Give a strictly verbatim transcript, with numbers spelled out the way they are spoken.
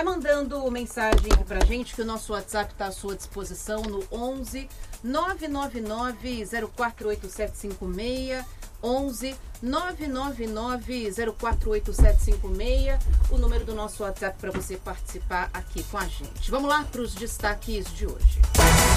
Vai mandando mensagem aqui pra gente, que o nosso WhatsApp está à sua disposição no onze nove nove nove zero quatro oito sete cinco seis, onze nove nove nove zero quatro oito sete cinco seis, o número do nosso WhatsApp para você participar aqui com a gente. Vamos lá para os destaques de hoje.